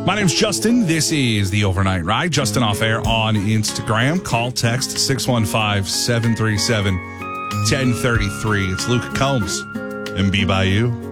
My name's Justin. This is the Overnight Ride. Justin Off Air on Instagram. Call, text 615-737-1033. It's Luke Combs and Be By You.